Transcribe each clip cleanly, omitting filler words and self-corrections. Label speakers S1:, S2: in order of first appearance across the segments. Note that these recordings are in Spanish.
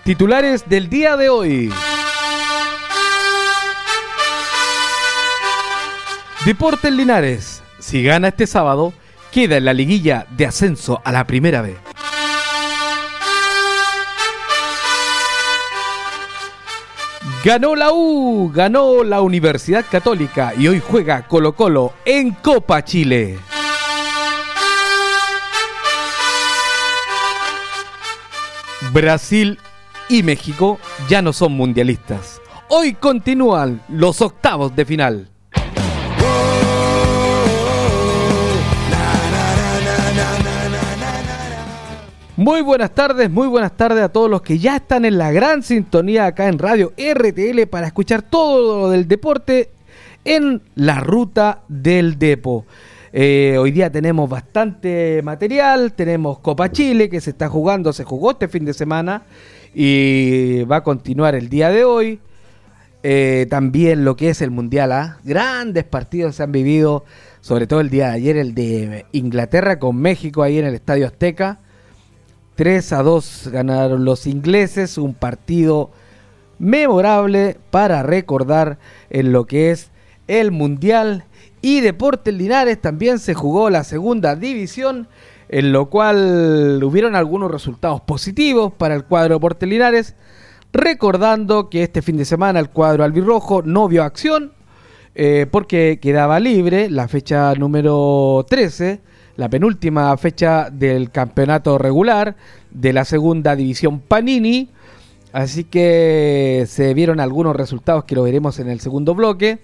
S1: Titulares del día de hoy. Deportes Linares, si gana este sábado, queda en la liguilla de ascenso a la primera B. Ganó la U, ganó la Universidad Católica y hoy juega Colo-Colo en Copa Chile. Brasil y México ya no son mundialistas. Hoy continúan los octavos de final. Muy buenas tardes a todos los que ya están en la gran sintonía acá en Radio RTL para escuchar todo lo del deporte en la ruta del Depo. Hoy día tenemos bastante material, tenemos Copa Chile que se jugó este fin de semana y va a continuar el día de hoy. También lo que es el Mundial, grandes partidos se han vivido, sobre todo el día de ayer, el de Inglaterra con México ahí en el Estadio Azteca. 3-2 ganaron los ingleses, un partido memorable para recordar en lo que es el Mundial. Y Deportes Linares también se jugó la segunda división, en lo cual hubieron algunos resultados positivos para el cuadro Deportes Linares, recordando que este fin de semana el cuadro albirrojo no vio acción porque quedaba libre la fecha número 13, la penúltima fecha del campeonato regular de la segunda división Panini, así que se vieron algunos resultados que lo veremos en el segundo bloque.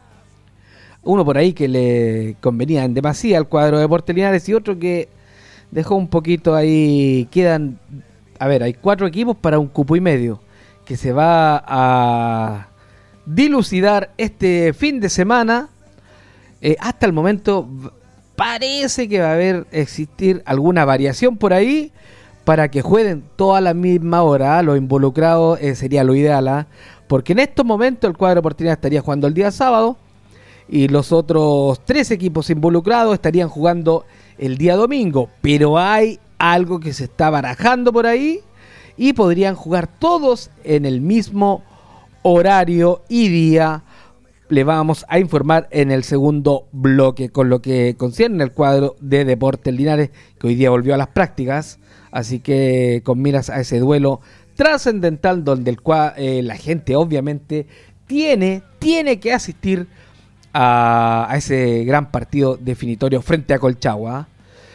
S1: Uno por ahí que le convenía en demasía al cuadro de Deportes Linares y otro que dejó un poquito ahí. Hay 4 equipos para un cupo y medio que se va a dilucidar este fin de semana. Hasta el momento parece que va a existir alguna variación por ahí para que jueguen toda la misma hora. Los involucrados sería lo ideal, porque en estos momentos el cuadro de Deportes Linares estaría jugando el día sábado y los otros 3 equipos involucrados estarían jugando el día domingo, pero hay algo que se está barajando por ahí y podrían jugar todos en el mismo horario y día. Le vamos a informar en el segundo bloque con lo que concierne al cuadro de Deportes Linares, que hoy día volvió a las prácticas, así que con miras a ese duelo trascendental donde la gente obviamente tiene que asistir a ese gran partido definitorio frente a Colchagua.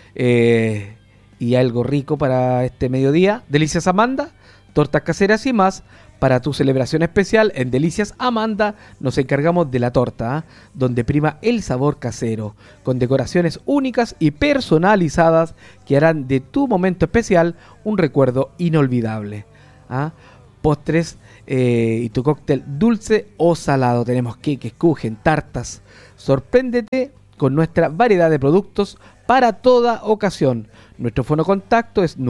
S1: Y algo rico para este mediodía. Delicias Amanda, tortas caseras y más para tu celebración especial. En Delicias Amanda nos encargamos de la torta, donde prima el sabor casero, con decoraciones únicas y personalizadas que harán de tu momento especial un recuerdo inolvidable. Postres y tu cóctel dulce o salado. Tenemos queques, kuchen, tartas. Sorpréndete con nuestra variedad de productos para toda ocasión. Nuestro fono contacto es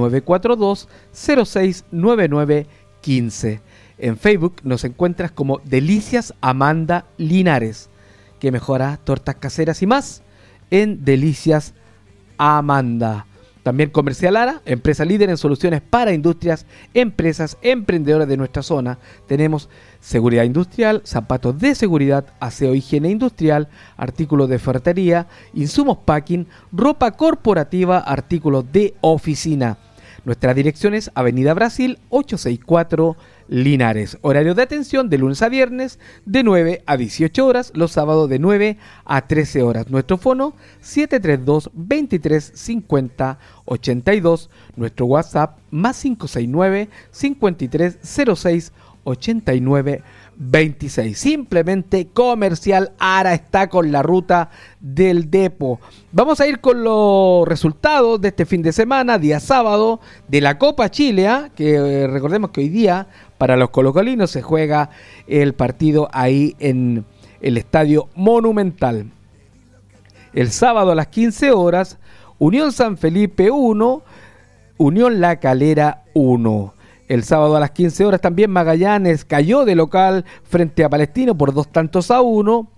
S1: 942-069915. En Facebook nos encuentras como Delicias Amanda Linares, que mejora tortas caseras y más en Delicias Amanda. También Comercial Ara, empresa líder en soluciones para industrias, empresas, emprendedores de nuestra zona. Tenemos seguridad industrial, zapatos de seguridad, aseo, higiene industrial, artículos de ferretería, insumos packing, ropa corporativa, artículos de oficina. Nuestra dirección es Avenida Brasil 864 Linares. Horario de atención de lunes a viernes de 9 a 18 horas, los sábados de 9 a 13 horas. Nuestro fono 732-2350-82. Nuestro WhatsApp más 569-5306-8926. Simplemente Comercial Ara está con la ruta del Depo. Vamos a ir con los resultados de este fin de semana, día sábado, de la Copa Chile, que recordemos que hoy día para los colocolinos se juega el partido ahí en el Estadio Monumental. El sábado a las 15 horas, Unión San Felipe 1, Unión La Calera 1. El sábado a las 15 horas también Magallanes cayó de local frente a Palestino por 2-1.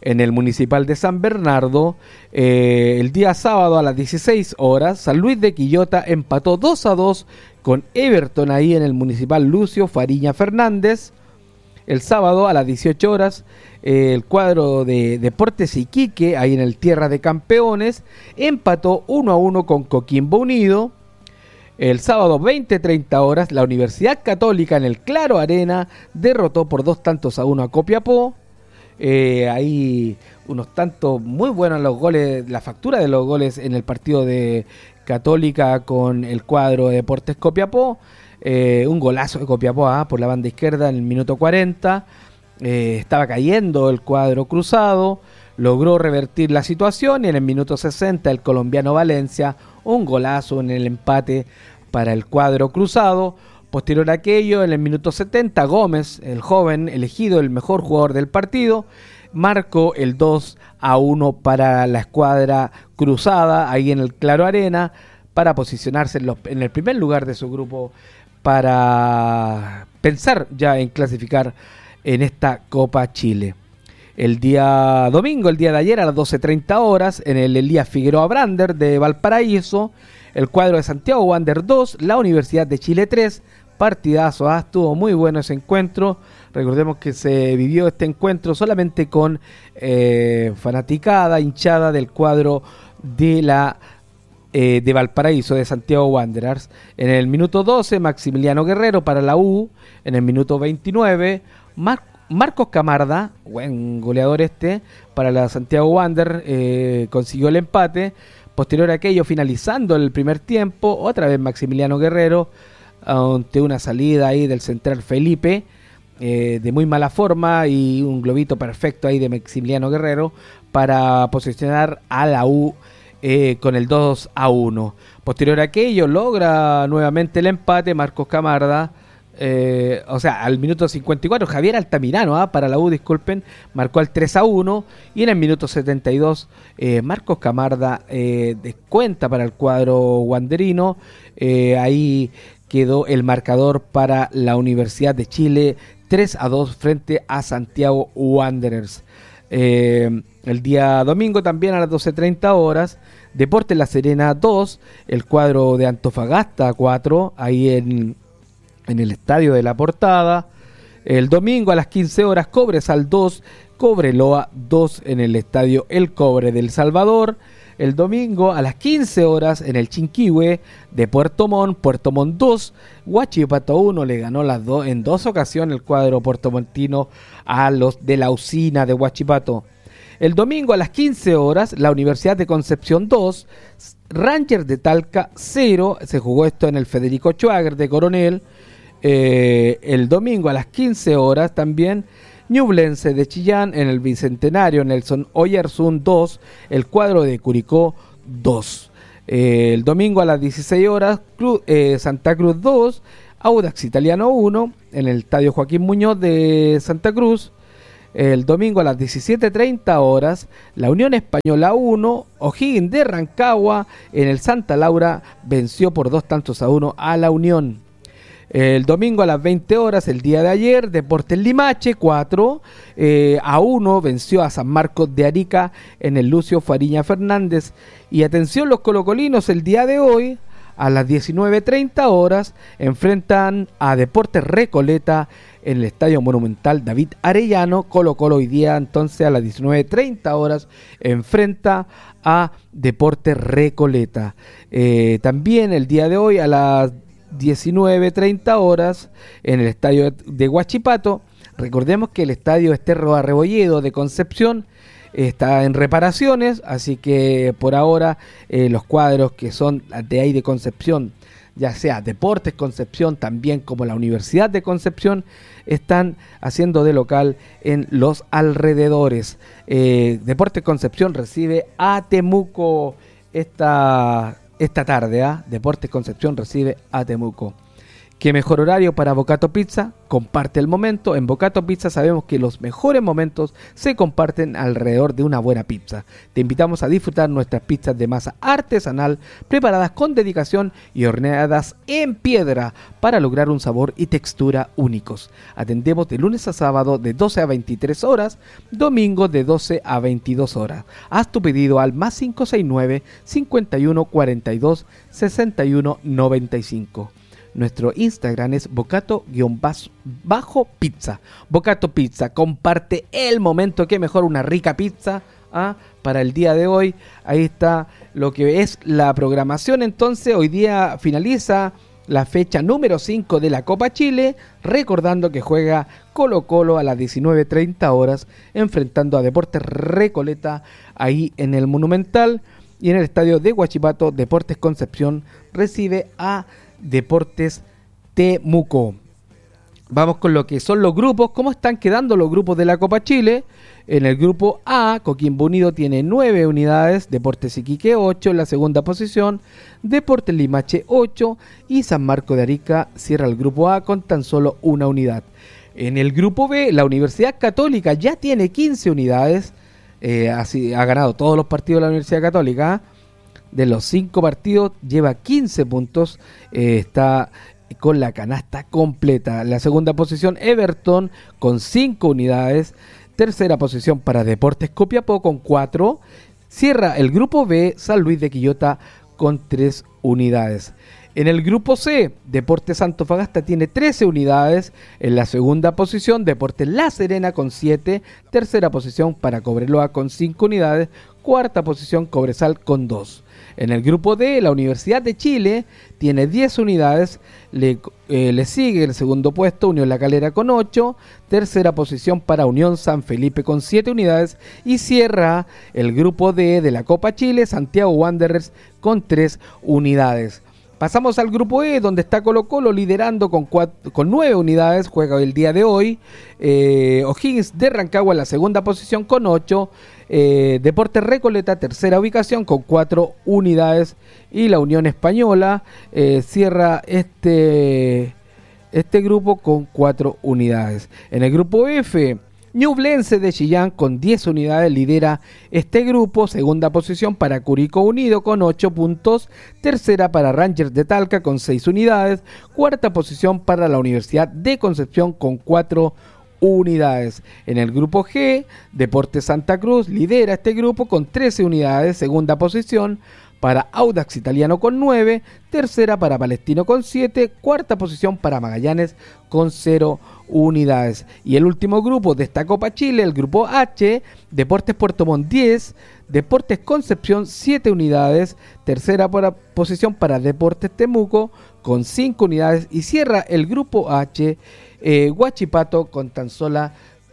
S1: En el Municipal de San Bernardo, el día sábado a las 16 horas, San Luis de Quillota empató 2-2 con Everton ahí en el Municipal Lucio Fariña Fernández. El sábado a las 18 horas, el cuadro de Deportes Iquique, ahí en el Tierra de Campeones, empató 1-1 con Coquimbo Unido. El sábado 20-30 horas, la Universidad Católica en el Claro Arena derrotó por 2-1 a Copiapó. Hay unos tantos muy buenos los goles, la factura de los goles en el partido de Católica con el cuadro de Deportes Copiapó. Un golazo de Copiapó por la banda izquierda en el minuto 40. Estaba cayendo el cuadro cruzado, logró revertir la situación y en el minuto 60 el colombiano Valencia, un golazo en el empate para el cuadro cruzado. Posterior a aquello, en el minuto 70, Gómez, el joven elegido el mejor jugador del partido, marcó el 2-1 para la escuadra cruzada ahí en el Claro Arena para posicionarse en el primer lugar de su grupo para pensar ya en clasificar en esta Copa Chile. El día domingo, el día de ayer a las 12:30 horas, en el Elías Figueroa Brander de Valparaíso, el cuadro de Santiago Wander 2, la Universidad de Chile 3, partidazo, estuvo muy bueno ese encuentro. Recordemos que se vivió este encuentro solamente con fanaticada, hinchada del cuadro de Valparaíso, de Santiago Wanderers. En el minuto 12, Maximiliano Guerrero para la U. En el minuto 29, Marcos Camarda, buen goleador para la Santiago Wanderers, consiguió el empate. Posterior a aquello, finalizando el primer tiempo, otra vez Maximiliano Guerrero, ante una salida ahí del central Felipe, de muy mala forma, y un globito perfecto ahí de Maximiliano Guerrero para posicionar a la U con el 2-1. Posterior a aquello, logra nuevamente el empate Marcos Camarda, al minuto 54, Javier Altamirano, para la U, disculpen, marcó el 3-1, y en el minuto 72, Marcos Camarda descuenta para el cuadro wanderino. Ahí quedó el marcador para la Universidad de Chile, 3-2 frente a Santiago Wanderers. El día domingo también a las 12:30 horas, Deportes La Serena 2, el cuadro de Antofagasta 4, ahí en el Estadio de la Portada. El domingo a las 15 horas, Cobresal 2, Cobreloa 2 en el Estadio El Cobre del Salvador. El domingo a las 15 horas en el Chinquihue de Puerto Montt 2, Huachipato 1, le ganó en dos ocasiones el cuadro puertomontino a los de la Usina de Huachipato. El domingo a las 15 horas, la Universidad de Concepción 2, Rangers de Talca 0, se jugó esto en el Federico Schwager de Coronel. El domingo a las 15 horas también, Ñublense de Chillán en el Bicentenario Nelson Oyarzún 2, el cuadro de Curicó 2. El domingo a las 16 horas, Santa Cruz 2, Audax Italiano 1 en el Estadio Joaquín Muñoz de Santa Cruz. El domingo a las 17:30 horas, la Unión Española 1, O'Higgins de Rancagua en el Santa Laura venció por 2-1 a la Unión. El domingo a las 20 horas, el día de ayer, Deportes Limache 4-1 venció a San Marcos de Arica en el Lucio Fariña Fernández. Y atención, los colocolinos el día de hoy, a las 19:30 horas, enfrentan a Deportes Recoleta en el Estadio Monumental David Arellano. Colo Colo hoy día, entonces, a las 19:30 horas, enfrenta a Deportes Recoleta. También el día de hoy, a las 19:30 horas, en el estadio de Huachipato. Recordemos que el estadio Esterro Arrebolledo de Concepción está en reparaciones, así que por ahora los cuadros que son de ahí de Concepción, ya sea Deportes Concepción, también como la Universidad de Concepción, están haciendo de local en los alrededores. Deportes Concepción recibe a Temuco esta tarde. Deportes Concepción recibe a Temuco. ¿Qué mejor horario para Bocato Pizza? Comparte el momento. En Bocato Pizza sabemos que los mejores momentos se comparten alrededor de una buena pizza. Te invitamos a disfrutar nuestras pizzas de masa artesanal, preparadas con dedicación y horneadas en piedra para lograr un sabor y textura únicos. Atendemos de lunes a sábado de 12 a 23 horas, domingo de 12 a 22 horas. Haz tu pedido al más 569 51 42 61 95. Nuestro Instagram es bocato_pizza. Bocato Pizza, comparte el momento. Que mejor una rica pizza para el día de hoy. Ahí está lo que es la programación. Entonces, hoy día finaliza la fecha número 5 de la Copa Chile. Recordando que juega Colo-Colo a las 19:30 horas, enfrentando a Deportes Recoleta ahí en el Monumental. Y en el estadio de Huachipato, Deportes Concepción recibe a Deportes Temuco. Vamos con lo que son los grupos. ¿Cómo están quedando los grupos de la Copa Chile? En el grupo A, Coquimbo Unido tiene 9 unidades, Deportes Iquique 8 en la segunda posición, Deportes Limache 8 y San Marco de Arica cierra el grupo A con tan solo una unidad. En el grupo B, la Universidad Católica ya tiene 15 unidades, así ha ganado todos los partidos de la Universidad Católica. De los 5 partidos lleva 15 puntos, está con la canasta completa. La segunda posición Everton con 5 unidades, tercera posición para Deportes Copiapó con 4, cierra el grupo B San Luis de Quillota con 3 unidades. En el grupo C, Deportes Antofagasta tiene 13 unidades. En la segunda posición, Deportes La Serena con 7. Tercera posición para Cobreloa con 5 unidades. Cuarta posición, Cobresal con 2. En el grupo D, la Universidad de Chile tiene 10 unidades. Le sigue el segundo puesto Unión La Calera con 8. Tercera posición para Unión San Felipe con 7 unidades. Y cierra el grupo D de la Copa Chile, Santiago Wanderers con 3 unidades. Pasamos al grupo E, donde está Colo-Colo liderando con 9 unidades, juega el día de hoy. O'Higgins de Rancagua en la segunda posición con 8. Deportes Recoleta, tercera ubicación con 4 unidades. Y la Unión Española cierra este grupo con 4 unidades. En el grupo F, Ñublense de Chillán con 10 unidades lidera este grupo. Segunda posición para Curicó Unido con 8 puntos. Tercera para Rangers de Talca con 6 unidades. Cuarta posición para la Universidad de Concepción con 4 unidades. En el grupo G, Deportes Santa Cruz lidera este grupo con 13 unidades. Segunda posición para Audax Italiano con 9, tercera para Palestino con 7, cuarta posición para Magallanes con 0 unidades. Y el último grupo de esta Copa Chile, el grupo H, Deportes Puerto Montt 10, Deportes Concepción 7 unidades, tercera posición para Deportes Temuco con 5 unidades y cierra el grupo H, Huachipato con tan solo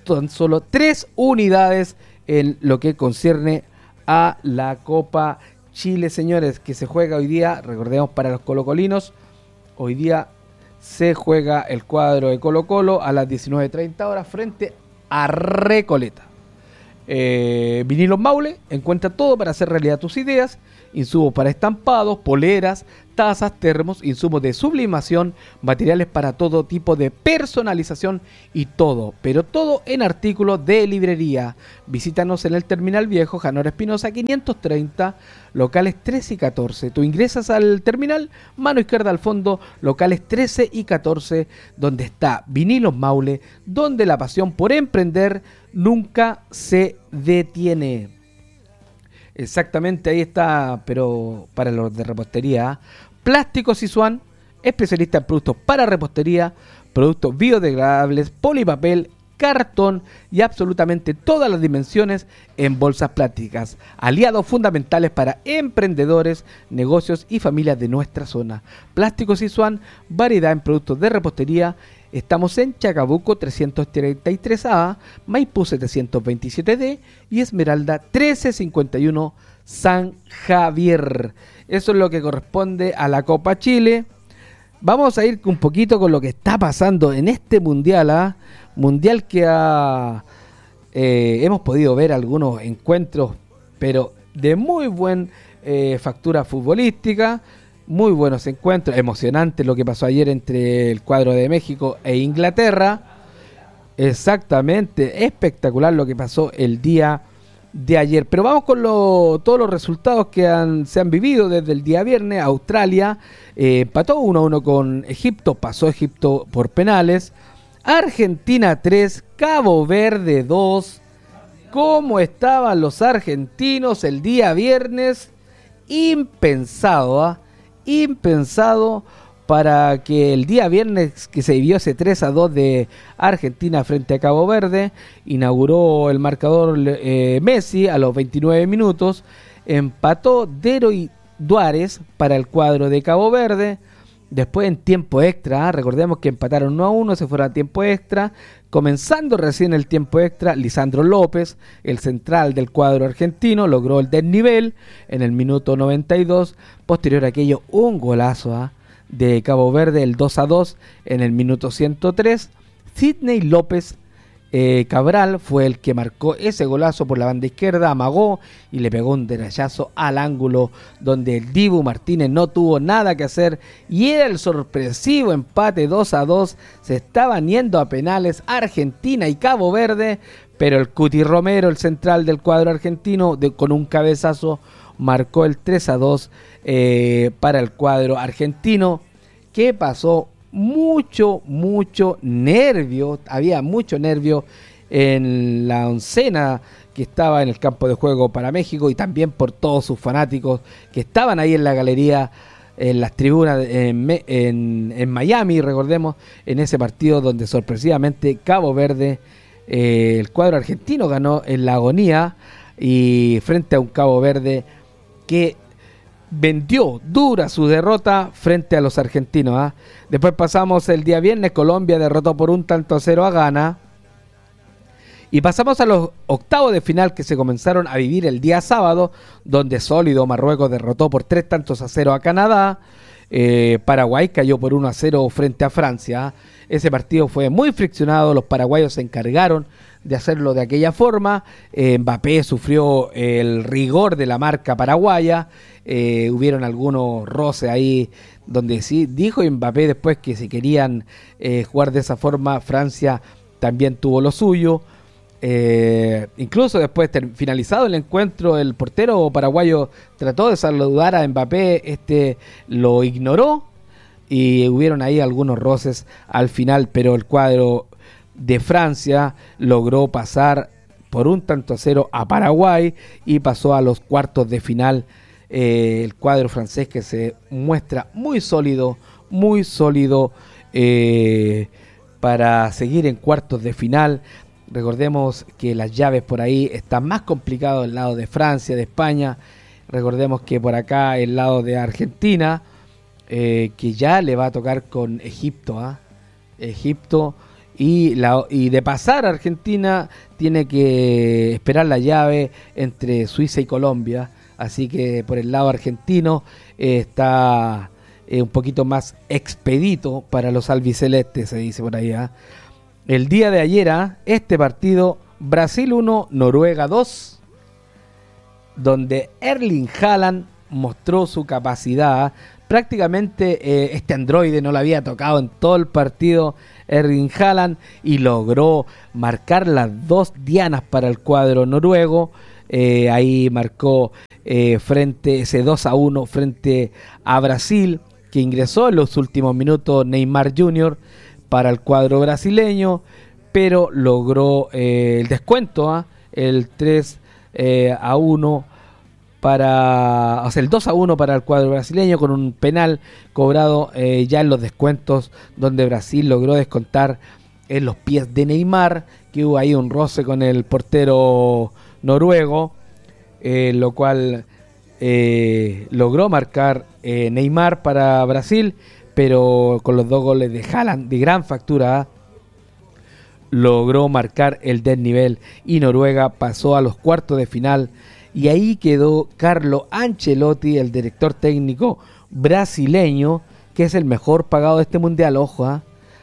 S1: 3 unidades en lo que concierne a la Copa Chile, señores, que se juega hoy día. Recordemos para los colocolinos, hoy día se juega el cuadro de Colo-Colo a las 19:30 horas frente a Recoleta. Vinilos Maule encuentra todo para hacer realidad tus ideas: insumos para estampados, poleras, tazas, termos, insumos de sublimación, materiales para todo tipo de personalización y todo, pero todo en artículos de librería. Visítanos en el Terminal Viejo, Janor Espinosa 530, locales 13 y 14. Tú ingresas al terminal, mano izquierda al fondo, locales 13 y 14, donde está Vinilos Maule, donde la pasión por emprender nunca se detiene. Exactamente, ahí está, pero para los de repostería. Plásticos Isuan, especialista en productos para repostería, productos biodegradables, polipapel, cartón y absolutamente todas las dimensiones en bolsas plásticas. Aliados fundamentales para emprendedores, negocios y familias de nuestra zona. Plásticos Isuan, variedad en productos de repostería. Estamos en Chacabuco 333A, Maipú 727D y Esmeralda 1351 San Javier. Eso es lo que corresponde a la Copa Chile. Vamos a ir un poquito con lo que está pasando en este mundial, mundial que hemos podido ver algunos encuentros, pero de muy buena factura futbolística. muy buenos encuentros, emocionante lo que pasó ayer entre el cuadro de México e Inglaterra. Exactamente, espectacular lo que pasó el día de ayer. Pero vamos con todos los resultados que se han vivido desde el día viernes. Australia empató 1-1 con Egipto, pasó Egipto por penales. Argentina 3, Cabo Verde 2. ¿Cómo estaban los argentinos el día viernes? Impensado, impensado para que el día viernes que se vivió ese 3-2 de Argentina frente a Cabo Verde, inauguró el marcador Messi a los 29 minutos, empató Deroy Duárez para el cuadro de Cabo Verde. Después en tiempo extra, recordemos que empataron 1-1, se fueron a tiempo extra. Comenzando recién el tiempo extra, Lisandro López, el central del cuadro argentino, logró el desnivel en el minuto 92. Posterior a aquello, un golazo de Cabo Verde, el 2-2 en el minuto 103. Sidney López Cabral fue el que marcó ese golazo por la banda izquierda, amagó y le pegó un derechazo al ángulo donde el Dibu Martínez no tuvo nada que hacer y era el sorpresivo empate 2-2. Se estaban yendo a penales Argentina y Cabo Verde, pero el Cuti Romero, el central del cuadro argentino, con un cabezazo marcó el 3-2 para el cuadro argentino. ¿Qué pasó? Mucho nervio, había mucho nervio en la oncena que estaba en el campo de juego para México y también por todos sus fanáticos que estaban ahí en la galería, en las tribunas en Miami, recordemos, en ese partido donde sorpresivamente Cabo Verde, el cuadro argentino ganó en la agonía y frente a un Cabo Verde que vendió dura su derrota frente a los argentinos. Después pasamos el día viernes, Colombia derrotó por 1-0 a Ghana. Y pasamos a los octavos de final que se comenzaron a vivir el día sábado, donde sólido Marruecos derrotó por 3-0 a Canadá. Paraguay cayó por 1-0 frente a Francia. Ese partido fue muy friccionado, los paraguayos se encargaron de hacerlo de aquella forma. Mbappé sufrió el rigor de la marca paraguaya. Hubieron algunos roces ahí donde sí dijo Mbappé después que si querían jugar de esa forma, Francia también tuvo lo suyo. Incluso después finalizado el encuentro, el portero paraguayo trató de saludar a Mbappé, lo ignoró y hubieron ahí algunos roces al final, pero el cuadro de Francia logró pasar por 1-0 a Paraguay y pasó a los cuartos de final. El cuadro francés que se muestra muy sólido para seguir en cuartos de final. Recordemos que las llaves por ahí están más complicadas del lado de Francia, de España. Recordemos que por acá el lado de Argentina, que ya le va a tocar con Egipto, Egipto, y de pasar a Argentina tiene que esperar la llave entre Suiza y Colombia. Así que por el lado argentino está un poquito más expedito para los albicelestes, se dice por ahí. El día de ayer, este partido, Brasil 1, Noruega 2, donde Erling Haaland mostró su capacidad. Prácticamente este androide no lo había tocado en todo el partido Erling Haaland y logró marcar las 2 dianas para el cuadro noruego. Ahí marcó frente ese 2-1 frente a Brasil, que ingresó en los últimos minutos Neymar Jr. para el cuadro brasileño, pero logró el descuento, el 3-1 para, o sea, el 2-1 para el cuadro brasileño con un penal cobrado ya en los descuentos, donde Brasil logró descontar en los pies de Neymar, que hubo ahí un roce con el portero noruego, lo cual logró marcar Neymar para Brasil, pero con los 2 goles de Haaland de gran factura, logró marcar el desnivel y Noruega pasó a los cuartos de final. Y ahí quedó Carlo Ancelotti, el director técnico brasileño, que es el mejor pagado de este mundial. Ojo,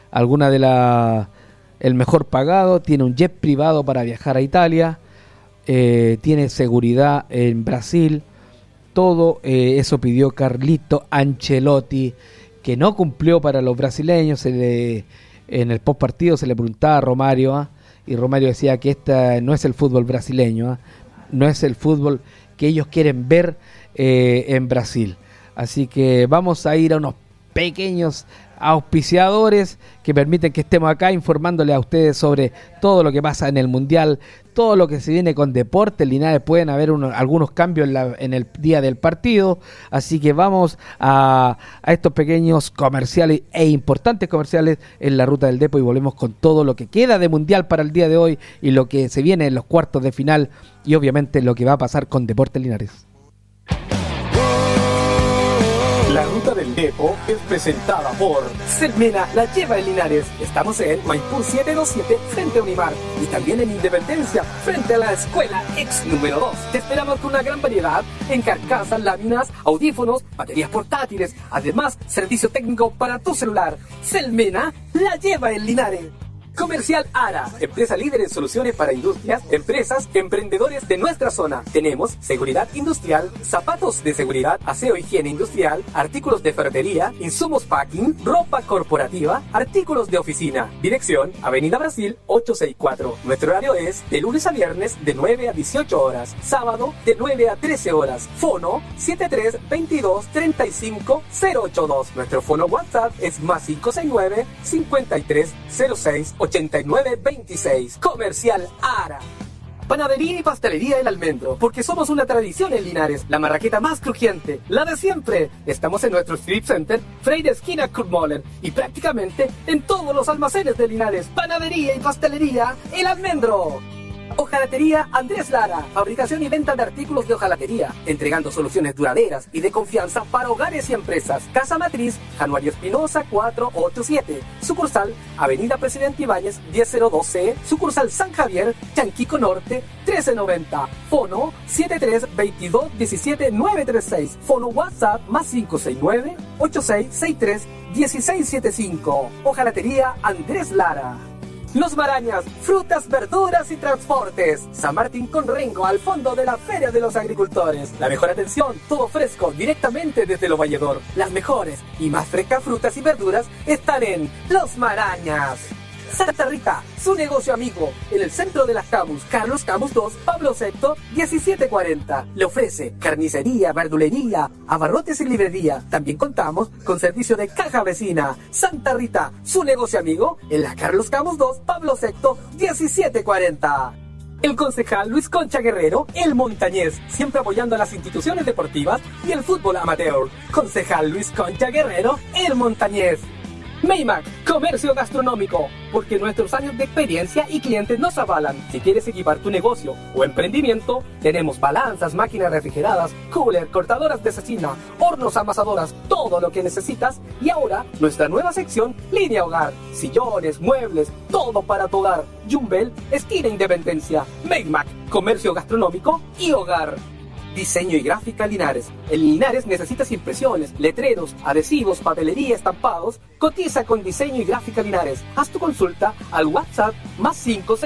S1: el mejor pagado, tiene un jet privado para viajar a Italia, tiene seguridad en Brasil, todo. Eso pidió Carlito Ancelotti, que no cumplió para los brasileños. En el post partido se le preguntaba a Romario, y Romario decía que este no es el fútbol brasileño, no es el fútbol que ellos quieren ver en Brasil. Así que vamos a ir a unos pequeños auspiciadores que permiten que estemos acá informándole a ustedes sobre todo lo que pasa en el Mundial, todo lo que se viene con deporte. Linares pueden haber algunos cambios en el día del partido, así que vamos a estos pequeños comerciales e importantes comerciales en la ruta del Depo y volvemos con todo lo que queda de Mundial para el día de hoy y lo que se viene en los cuartos de final y obviamente lo que va a pasar con Deportes Linares.
S2: La ruta del Depo es presentada por Selmena, la lleva en Linares. Estamos en Maipú 727 frente a Unimar y también en Independencia frente a la escuela ex número 2. Te esperamos con una gran variedad en carcasas, láminas, audífonos, baterías portátiles, además servicio técnico para tu celular. Selmena, la lleva en Linares. Comercial Ara, empresa líder en soluciones para industrias, empresas, emprendedores de nuestra zona. Tenemos seguridad industrial, zapatos de seguridad, aseo, higiene industrial, artículos de ferretería, insumos packing, ropa corporativa, artículos de oficina. Dirección, Avenida Brasil 864. Nuestro horario es de lunes a viernes de 9 a 18 horas, sábado de 9 a 13 horas. Fono 7322-35082. Nuestro fono WhatsApp es más 569 5306 8926. Comercial Ara. Panadería y pastelería El Almendro, porque somos una tradición en Linares, la marraqueta más crujiente, la de siempre. Estamos en nuestro Street Center, Freire esquina Kurmoller, y prácticamente en todos los almacenes de Linares. Panadería y pastelería El Almendro. Hojalatería Andrés Lara, fabricación y venta de artículos de hojalatería, entregando soluciones duraderas y de confianza para hogares y empresas. Casa Matriz, Januario Espinosa 487, sucursal Avenida Presidente Ibáñez 1002C, sucursal San Javier, Chanquico Norte 1390, fono 7322-17936, fono WhatsApp más 569-8663-1675. Hojalatería Andrés Lara. Los Marañas, frutas, verduras y transportes. San Martín con Rengo, al fondo de la Feria de los Agricultores. La mejor atención, todo fresco, directamente desde Lo Valledor. Las mejores y más frescas frutas y verduras están en Los Marañas. Santa Rita, su negocio amigo, en el centro de las Camus, Carlos Camus 2, Pablo VI, 1740. Le ofrece carnicería, verdulería, abarrotes y librería. También contamos con servicio de caja vecina. Santa Rita, su negocio amigo, en la Carlos Camus 2, Pablo VI, 1740. El concejal Luis Concha Guerrero, el montañés, siempre apoyando a las instituciones deportivas y el fútbol amateur. Concejal Luis Concha Guerrero, el montañés. Maymac, comercio gastronómico, porque nuestros años de experiencia y clientes nos avalan. Si quieres equipar tu negocio o emprendimiento, tenemos balanzas, máquinas refrigeradas, cooler, cortadoras de cecina, hornos amasadoras, todo lo que necesitas. Y ahora, nuestra nueva sección, línea hogar, sillones, muebles, todo para tu hogar. Jumbel, esquina Independencia. Maymac, comercio gastronómico y hogar. Diseño y gráfica Linares. En Linares necesitas impresiones, letreros, adhesivos, papelería, estampados. Cotiza con Diseño y Gráfica Linares. Haz tu consulta al WhatsApp más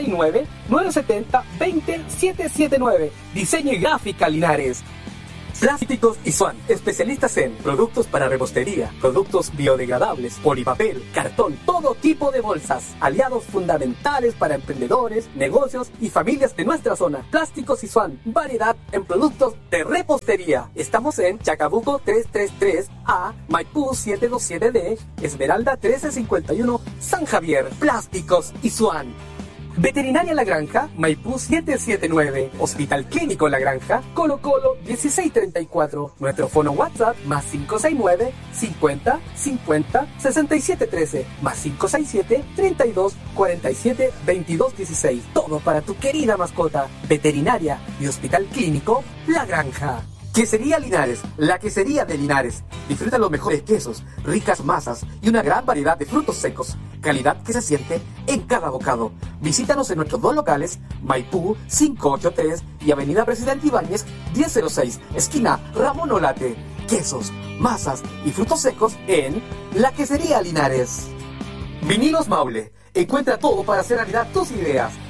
S2: 569-970-20779. Diseño y Gráfica Linares. Plásticos Isuan, especialistas en productos para repostería, productos biodegradables, polipapel, cartón, todo tipo de bolsas. Aliados fundamentales para emprendedores, negocios y familias de nuestra zona. Plásticos Isuan, variedad en productos de repostería. Estamos en Chacabuco 333A, Maipú 727D, Esmeralda 1351, San Javier. Plásticos Isuan. Veterinaria La Granja, Maipú 779. Hospital Clínico La Granja, Colo Colo 1634. Nuestro fono WhatsApp más 569 50 50 6713 más 567 32 47 22 16. Todo para tu querida mascota. Veterinaria y Hospital Clínico La Granja. Quesería Linares, la quesería de Linares. Disfruta los mejores quesos, ricas masas y una gran variedad de frutos secos. Calidad que se siente en cada bocado. Visítanos en nuestros dos locales, Maipú 583 y Avenida Presidente Ibáñez 1006, esquina Ramón Olate. Quesos, masas y frutos secos en la Quesería Linares. Vinilos Maule. Encuentra todo para hacer realidad tus ideas.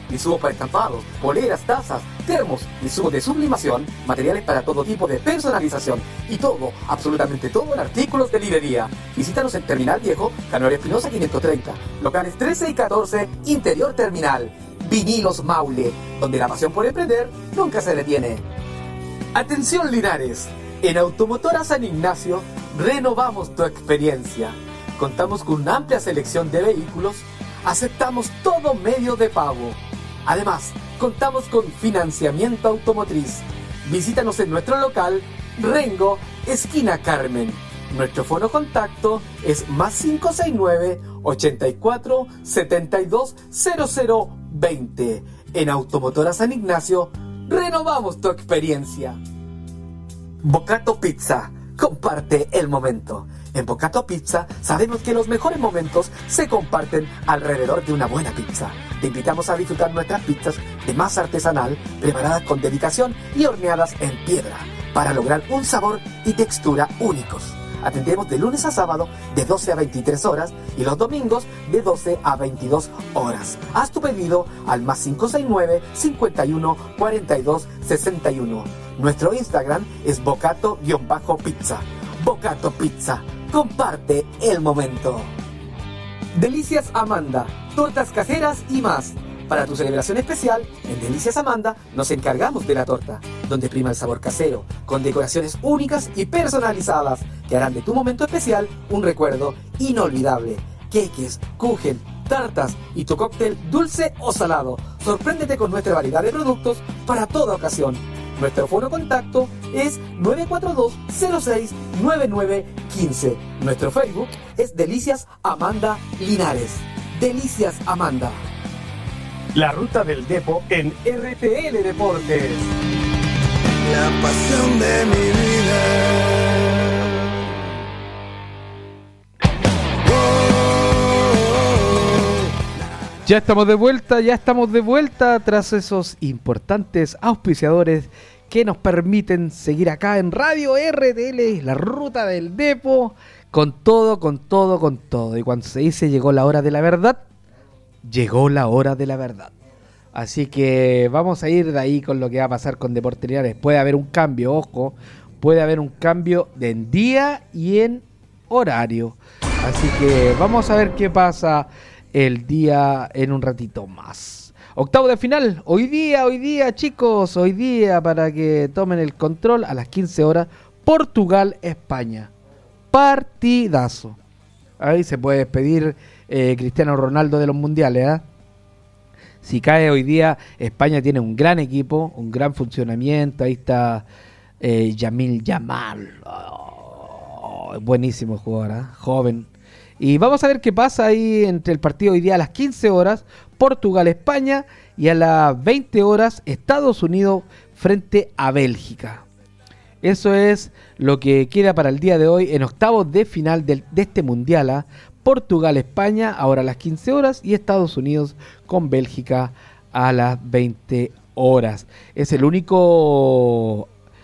S2: insumos para estampados, poleras, tazas, termos, insumos de sublimación, materiales para todo tipo de personalización y todo, absolutamente todo en artículos de librería. Visítanos en Terminal Viejo, Canoria Espinosa 530, locales 13 y 14, Interior Terminal. Vinilos Maule, donde la pasión por emprender nunca se detiene. Atención Linares, en Automotora San Ignacio renovamos tu experiencia. Contamos con una amplia selección de vehículos, aceptamos todo medio de pago. Además, contamos con financiamiento automotriz. Visítanos en nuestro local Rengo, esquina Carmen. Nuestro fono contacto es +569 84 72 00 20. En Automotora San Ignacio, renovamos tu experiencia. Bocato Pizza, comparte el momento. En Bocato Pizza sabemos que los mejores momentos se comparten alrededor de una buena pizza. Te invitamos a disfrutar nuestras pizzas de masa artesanal, preparadas con dedicación y horneadas en piedra, para lograr un sabor y textura únicos. Atendemos de lunes a sábado de 12 a 23 horas y los domingos de 12 a 22 horas. Haz tu pedido al +569 51 42 61. Nuestro Instagram es bocato-pizza. Bocato Pizza, comparte el momento. Delicias Amanda, tortas caseras y más. Para tu celebración especial, en Delicias Amanda nos encargamos de la torta, donde prima el sabor casero, con decoraciones únicas y personalizadas, que harán de tu momento especial un recuerdo inolvidable. Queques, kuchen, tartas y tu cóctel dulce o salado. Sorpréndete con nuestra variedad de productos para toda ocasión. Nuestro fono contacto es 942-06-9915. Nuestro Facebook es Delicias Amanda Linares. Delicias Amanda. La ruta del Depo en RTL Deportes.
S3: La pasión de mi vida.
S1: Ya estamos de vuelta tras esos importantes auspiciadores que nos permiten seguir acá en Radio RTL, la ruta del Depo, con todo. Y cuando se dice llegó la hora de la verdad, llegó la hora de la verdad. Así que vamos a ir de ahí con lo que va a pasar con Deportes Linares. Puede haber un cambio, ojo, puede haber un cambio de en día y en horario. Así que vamos a ver qué pasa el día en un ratito más. Octavo de final, hoy día chicos, hoy día para que tomen el control a las 15 horas, Portugal-España. Partidazo. Ahí se puede despedir Cristiano Ronaldo de los mundiales, ¿eh? Si cae hoy día, España tiene un gran equipo, un gran funcionamiento. Ahí está Yamil Yamal. Buenísimo jugador, ¿eh? Joven. Y vamos a ver qué pasa ahí entre el partido hoy día a las 15 horas, Portugal-España, y a las 20 horas, Estados Unidos frente a Bélgica. Eso es lo que queda para el día de hoy en octavos de final de este mundial, ¿eh? Portugal-España ahora a las 15 horas y Estados Unidos con Bélgica a las 20 horas. Es el único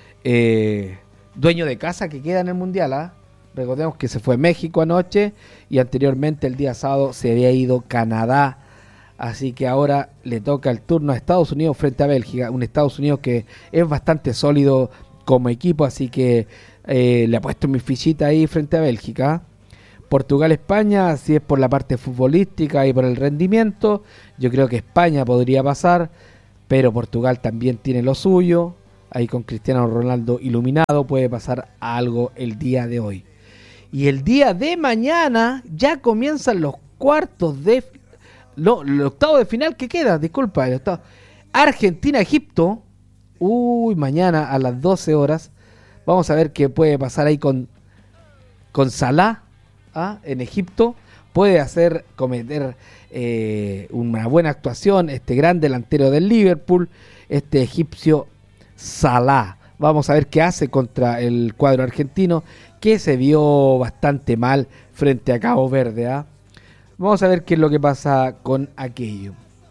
S1: dueño de casa que queda en el mundial, ¿eh? Recordemos que se fue México anoche y anteriormente el día sábado se había ido Canadá. Así que ahora le toca el turno a Estados Unidos frente a Bélgica. Un Estados Unidos que es bastante sólido como equipo, así que le apuesto mi fichita ahí frente a Bélgica. Portugal-España, si es por la parte futbolística y por el rendimiento, yo creo que España podría pasar, pero Portugal también tiene lo suyo. Ahí con Cristiano Ronaldo iluminado puede pasar algo el día de hoy. Y el día de mañana ya comienzan los cuartos de... el octavo de final que queda, disculpa. Argentina-Egipto. Mañana a las 12 horas. Vamos a ver qué puede pasar ahí con Salah, ¿ah? En Egipto. Puede cometer una buena actuación este gran delantero del Liverpool, este egipcio Salah. Vamos a ver qué hace contra el cuadro argentino, que se vio bastante mal frente a Cabo Verde, ¿ah? Vamos a ver qué es lo que pasa con aquello.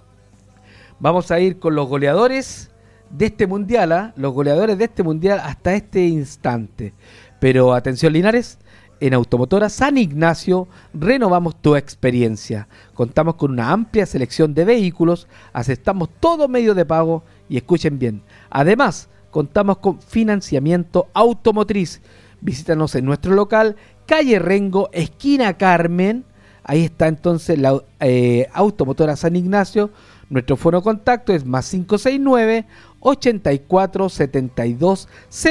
S1: Vamos a ir con los goleadores de este mundial, ¿ah? Los goleadores de este mundial hasta este instante. Pero atención Linares, En Automotora San Ignacio renovamos tu experiencia. Contamos con una amplia selección de vehículos, aceptamos todo medio de pago y escuchen bien. Además, contamos con financiamiento automotriz. Visítanos en nuestro local, calle Rengo, esquina Carmen. Ahí está entonces la Automotora San Ignacio. Nuestro fono contacto es más 569 84 72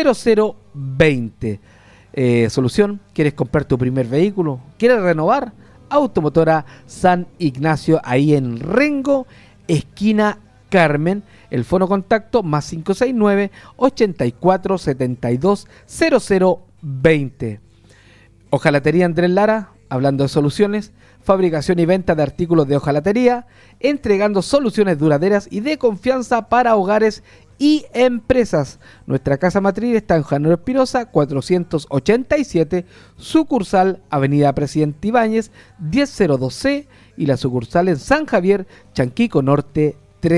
S1: 0020. Solución, ¿quieres comprar tu primer vehículo? ¿Quieres renovar? Automotora San Ignacio, ahí en Rengo, esquina Carmen. El fono contacto más 569 84 72 0020. Hojalatería Andrés Lara, hablando de soluciones, fabricación y venta de artículos de hojalatería, entregando soluciones duraderas y de confianza para hogares y empresas. Nuestra casa matriz está en Januaro Espinosa 487, sucursal Avenida Presidente Ibáñez 1002C y la sucursal en San Javier, Chanquico Norte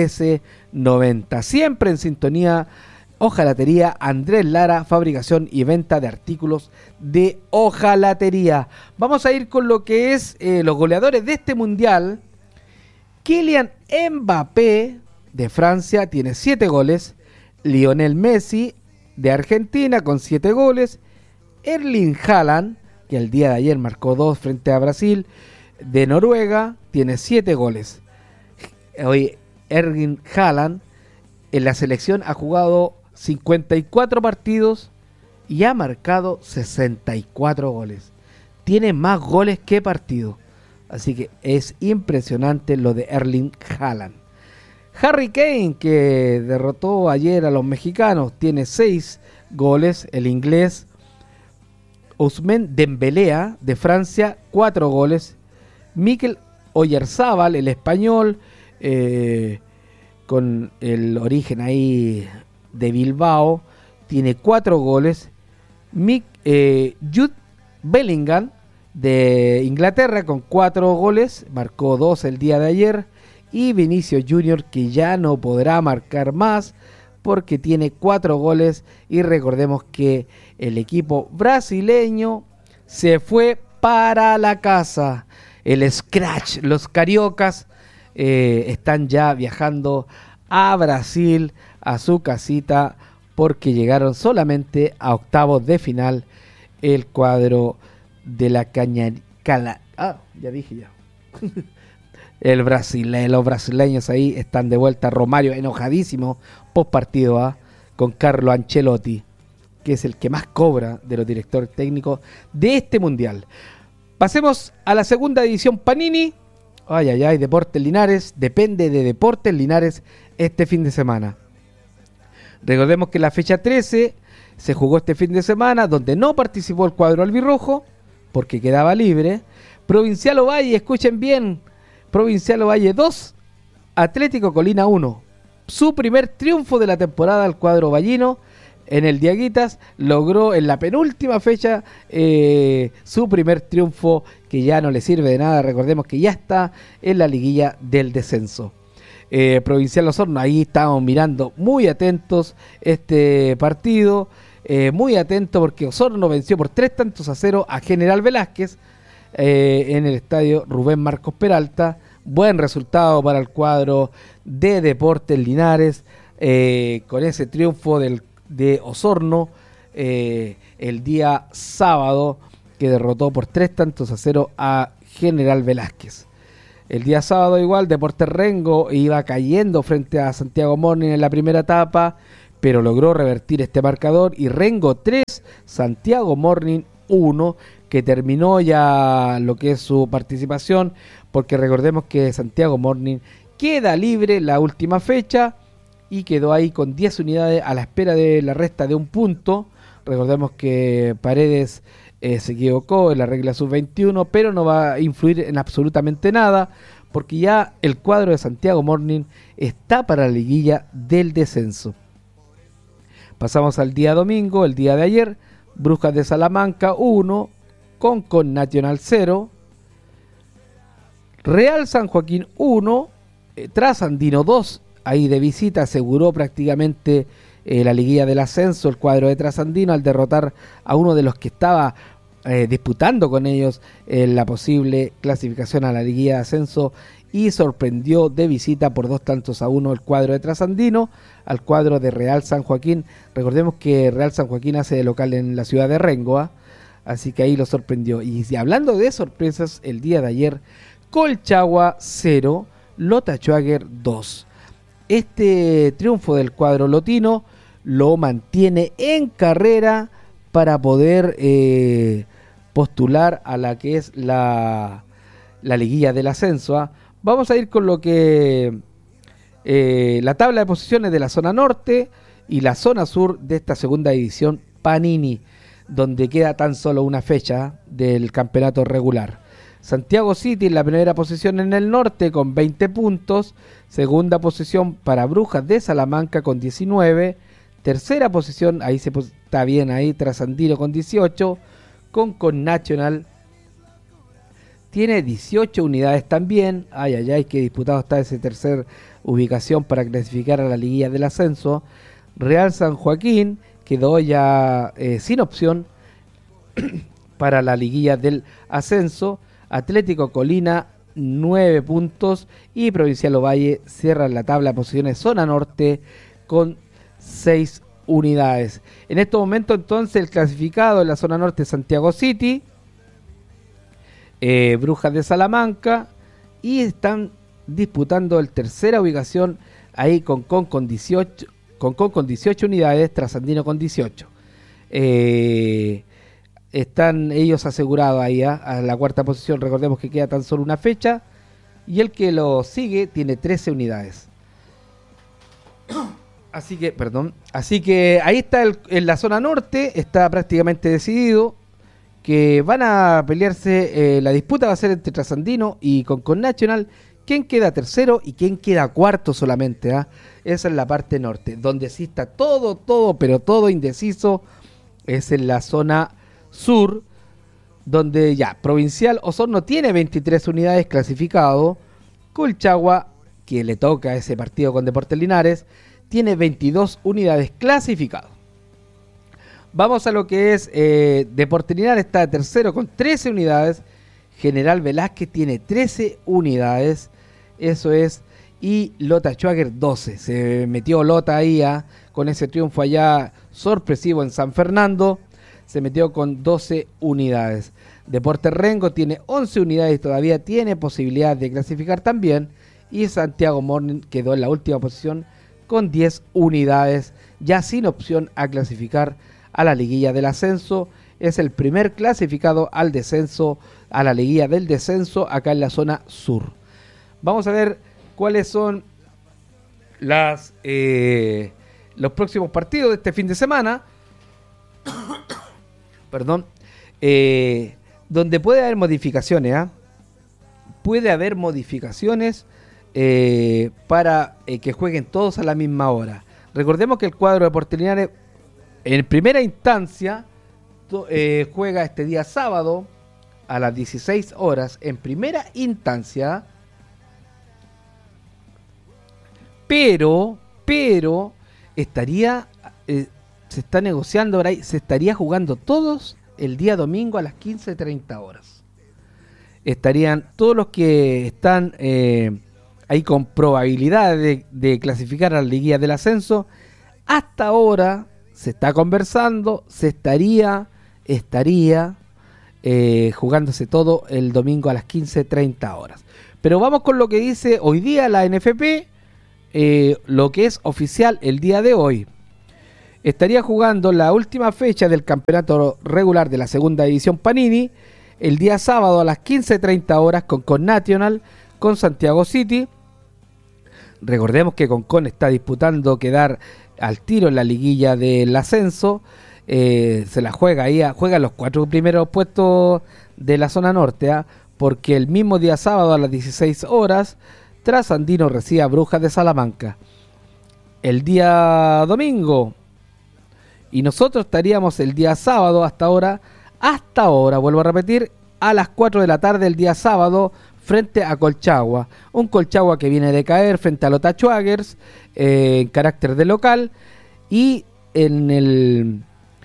S1: 1390. Siempre en sintonía, hojalatería Andrés Lara, fabricación y venta de artículos de hojalatería. Vamos a ir con lo que es los goleadores de este mundial. Kylian Mbappé de Francia tiene 7 goles, Lionel Messi de Argentina con 7 goles, Erling Haaland, que el día de ayer marcó 2 frente a Brasil, de Noruega, tiene 7 goles. Hoy Erling Haaland en la selección ha jugado 54 partidos y ha marcado 64 goles. Tiene más goles que partidos. Así que es impresionante lo de Erling Haaland. Harry Kane, que derrotó ayer a los mexicanos, tiene 6 goles. El inglés Ousmane Dembélé de Francia, 4 goles. Mikel Oyarzabal, el español, con el origen ahí de Bilbao, tiene 4 goles. Jude Bellingham de Inglaterra con 4 goles, marcó 2 el día de ayer. Y Vinicius Junior, que ya no podrá marcar más porque tiene 4 goles. Y recordemos que el equipo brasileño se fue para la casa. El Scratch, los cariocas están ya viajando a Brasil, a su casita, porque llegaron solamente a octavos de final el cuadro de la ya dije ya. Los brasileños ahí están de vuelta. Romario enojadísimo post partido con Carlo Ancelotti, que es el que más cobra de los directores técnicos de este mundial. Pasemos a la segunda división Panini. Deportes Linares, depende de Deportes Linares este fin de semana. Recordemos que la fecha 13 se jugó este fin de semana, donde no participó el cuadro albirrojo porque quedaba libre. Provincial Ovalle, escuchen bien, Provincial Ovalle 2, Atlético Colina 1. Su primer triunfo de la temporada al cuadro ovallino. En el Diaguitas logró en la penúltima fecha su primer triunfo, que ya no le sirve de nada. Recordemos que ya está en la liguilla del descenso. Provincial Osorno, ahí estábamos mirando muy atentos este partido, muy atento porque Osorno venció por 3-0 a General Velázquez en el estadio Rubén Marcos Peralta. Buen resultado para el cuadro de Deportes Linares, con ese triunfo de Osorno el día sábado, que derrotó por 3-0 a General Velázquez. El día sábado igual Deportes Rengo iba cayendo frente a Santiago Morning en la primera etapa, pero logró revertir este marcador, y Rengo 3, Santiago Morning 1, que terminó ya lo que es su participación, porque recordemos que Santiago Morning queda libre la última fecha y quedó ahí con 10 unidades a la espera de la resta de un punto. Recordemos que Paredes se equivocó en la regla sub-21, pero no va a influir en absolutamente nada, porque ya el cuadro de Santiago Morning está para la liguilla del descenso. Pasamos al día domingo, el día de ayer. Brujas de Salamanca 1, Concon Nacional 0, Real San Joaquín 1, Trasandino 2, ahí de visita aseguró prácticamente la liguilla del ascenso el cuadro de Trasandino al derrotar a uno de los que estaba disputando con ellos la posible clasificación a la liguilla de ascenso, y sorprendió de visita por 2-1 el cuadro de Trasandino al cuadro de Real San Joaquín. Recordemos que Real San Joaquín hace de local en la ciudad de Rengo, así que ahí lo sorprendió. Y hablando de sorpresas, el día de ayer, Colchagua 0, Lota Schwager 2. Este triunfo del cuadro lotino lo mantiene en carrera para poder postular a la que es la liguilla del ascenso. Vamos a ir con lo que la tabla de posiciones de la zona norte y la zona sur de esta segunda división Panini, donde queda tan solo una fecha del campeonato regular. Santiago City en la primera posición en el norte con 20 puntos, segunda posición para Brujas de Salamanca con 19, tercera posición, ahí está bien ahí, Trasandino con 18, con National tiene 18 unidades también. Qué disputado está ese tercer ubicación para clasificar a la liguilla del ascenso. Real San Joaquín quedó ya sin opción para la liguilla del ascenso. Atlético Colina 9 puntos y Provincial Ovalle cierra la tabla de posiciones zona norte con 6 unidades. En este momento entonces el clasificado en la zona norte es Santiago City, Brujas de Salamanca, y están disputando el tercera ubicación ahí con 18 unidades, Trasandino con 18. Están ellos asegurados ahí a la cuarta posición. Recordemos que queda tan solo una fecha y el que lo sigue tiene 13 unidades. Así que ahí está en la zona norte, está prácticamente decidido que van a pelearse, la disputa va a ser entre Trasandino y con National, quién queda tercero y quién queda cuarto solamente. Esa es la parte norte, donde sí está todo indeciso, es en la zona sur, donde ya Provincial Osorno tiene 23 unidades clasificado, Colchagua, que le toca ese partido con Deportes Linares, tiene 22 unidades clasificado. Vamos a lo que es Deportes Linares, está de tercero con 13 unidades, General Velázquez tiene 13 unidades, eso es, y Lota Schwager 12, se metió Lota ahí con ese triunfo allá sorpresivo en San Fernando, se metió con 12 unidades. Deportes Rengo tiene 11 unidades y todavía tiene posibilidad de clasificar también, y Santiago Morning quedó en la última posición con 10 unidades, ya sin opción a clasificar a la liguilla del ascenso. Es el primer clasificado al descenso, a la liguilla del descenso acá en la zona sur. Vamos a ver cuáles son los próximos partidos de este fin de semana. Perdón. Donde puede haber modificaciones. Puede haber modificaciones para que jueguen todos a la misma hora. Recordemos que el cuadro de Deportes Linares en primera instancia juega este día sábado a las 16 horas en primera instancia, pero estaría se está negociando ahora, se estaría jugando todos el día domingo a las 15:30 horas. Estarían todos los que están ahí con probabilidad de clasificar a la liguilla del ascenso. Hasta ahora se está conversando, se estaría jugándose todo el domingo a las 15:30 horas. Pero vamos con lo que dice hoy día la NFP, lo que es oficial el día de hoy. Estaría jugando la última fecha del campeonato regular de la segunda división Panini el día sábado a las 15:30 horas con National, con Santiago City. Recordemos que Concon está disputando quedar al tiro en la liguilla del ascenso, se la juega ahí, juega los 4 primeros puestos de la zona norte, porque el mismo día sábado a las 16 horas Trasandino recibe a Brujas de Salamanca. El día domingo, y nosotros estaríamos el día sábado hasta ahora, vuelvo a repetir, a las 4 de la tarde el día sábado frente a Colchagua, un Colchagua que viene de caer frente a Lota Schwagers en carácter de local, y en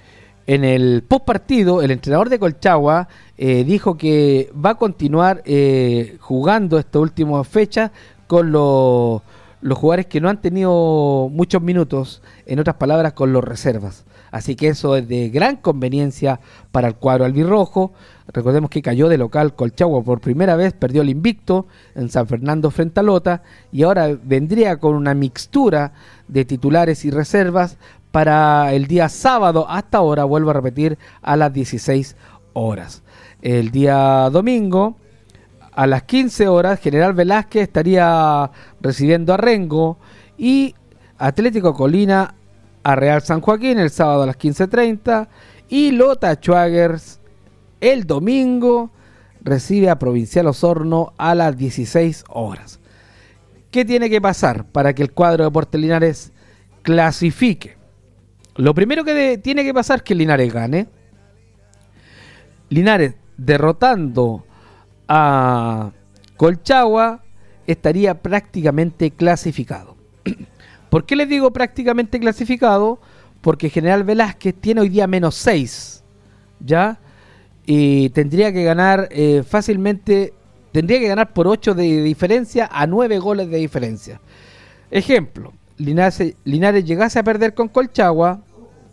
S1: En el post partido, el entrenador de Colchagua dijo que va a continuar jugando estas últimas fechas con los jugadores que no han tenido muchos minutos, en otras palabras, con los reservas. Así que eso es de gran conveniencia para el cuadro albirrojo. Recordemos que cayó de local Colchagua por primera vez, perdió el invicto en San Fernando frente a Lota y ahora vendría con una mixtura de titulares y reservas para el día sábado, hasta ahora, vuelvo a repetir, a las 16 horas. El día domingo, a las 15 horas, General Velázquez estaría recibiendo a Rengo y Atlético Colina a Real San Joaquín el sábado a las 15:30 y Lota Schwagers el domingo recibe a Provincial Osorno a las 16 horas. ¿Qué tiene que pasar para que el cuadro de Deportes Linares clasifique? Lo primero que tiene que pasar es que Linares gane. Linares derrotando a Colchagua estaría prácticamente clasificado. ¿Por qué les digo prácticamente clasificado? Porque General Velázquez tiene hoy día -6, ¿ya? Y tendría que ganar fácilmente, tendría que ganar por 8 de diferencia a 9 goles de diferencia. Ejemplo, Linares llegase a perder con Colchagua.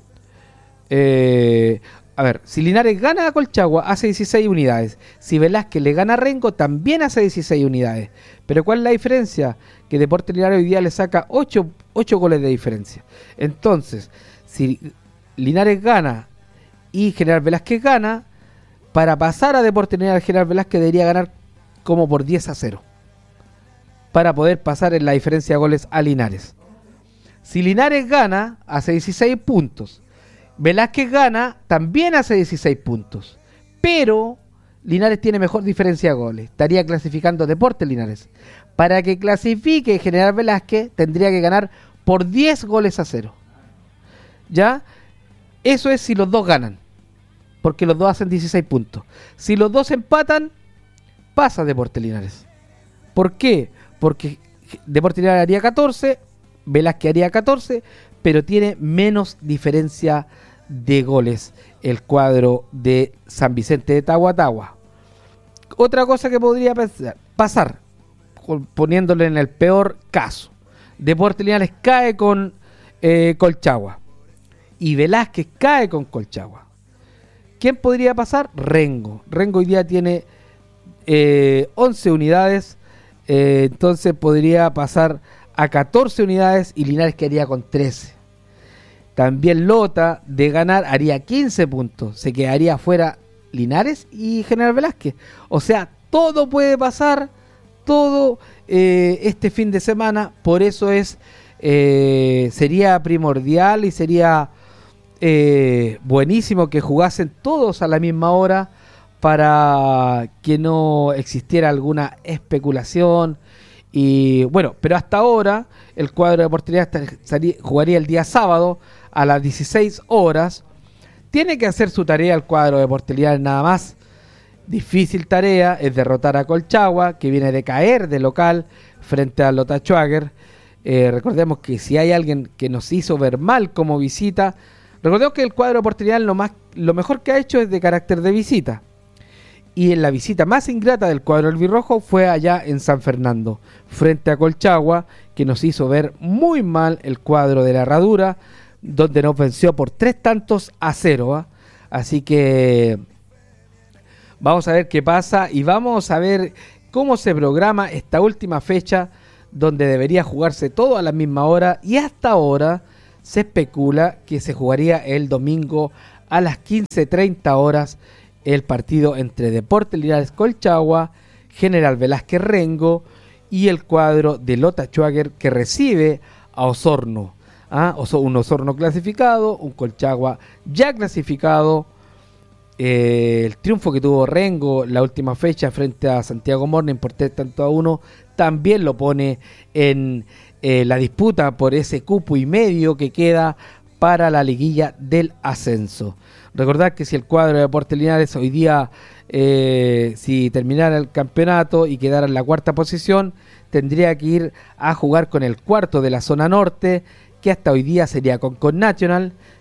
S1: A ver, si Linares gana a Colchagua, hace 16 unidades. Si Velázquez le gana a Rengo, también hace 16 unidades. Pero ¿cuál es la diferencia? Que Deportes Linares hoy día le saca 8 goles de diferencia. Entonces, si Linares gana y General Velázquez gana, para pasar a Deportes Linares, General Velázquez debería ganar como por 10-0 para poder pasar en la diferencia de goles a Linares. Si Linares gana, hace 16 puntos. Velázquez gana, también hace 16 puntos. Pero Linares tiene mejor diferencia de goles. Estaría clasificando Deportes Linares. Para que clasifique General Velázquez, tendría que ganar por 10-0. ¿Ya? Eso es si los dos ganan. Porque los dos hacen 16 puntos. Si los dos empatan, pasa Deportes Linares. ¿Por qué? Porque Deportes Linares haría 14, Velázquez haría 14, pero tiene menos diferencia de goles el cuadro de San Vicente de Tahuatahua. Otra cosa que podría pasar, poniéndole en el peor caso, Deportes Linares cae con Colchagua y Velázquez cae con Colchagua. ¿Quién podría pasar? Rengo. Rengo hoy día tiene 11 unidades, entonces podría pasar a 14 unidades y Linares quedaría con 13. También Lota, de ganar, haría 15 puntos. Se quedaría fuera Linares y General Velázquez. O sea, todo puede pasar, todo este fin de semana. Por eso sería primordial y sería buenísimo que jugasen todos a la misma hora para que no existiera alguna especulación. Y bueno, pero hasta ahora el cuadro de Deportes Linares jugaría el día sábado a las 16 horas. Tiene que hacer su tarea el cuadro de Deportes Linares nada más. Difícil tarea es derrotar a Colchagua, que viene de caer de local frente a Lota Schwager. Recordemos que si hay alguien que nos hizo ver mal como visita, recordemos que el cuadro de Deportes Linares lo mejor que ha hecho es de carácter de visita. Y en la visita más ingrata del cuadro albirrojo fue allá en San Fernando, frente a Colchagua, que nos hizo ver muy mal el cuadro de la Herradura, donde nos venció por 3-0. Así que vamos a ver qué pasa y vamos a ver cómo se programa esta última fecha, donde debería jugarse todo a la misma hora. Y hasta ahora se especula que se jugaría el domingo a las 15:30 horas el partido entre Deportes Linares Colchagua, General Velázquez Rengo y el cuadro de Lota Schwager, que recibe a Osorno. Un Osorno clasificado, un Colchagua ya clasificado. El triunfo que tuvo Rengo la última fecha frente a Santiago Morning por 3-1 también lo pone en la disputa por ese cupo y medio que queda para la liguilla del ascenso. Recordad que si el cuadro de Deportes Linares hoy día, si terminara el campeonato y quedara en la cuarta posición, tendría que ir a jugar con el cuarto de la zona norte, que hasta hoy día sería con National,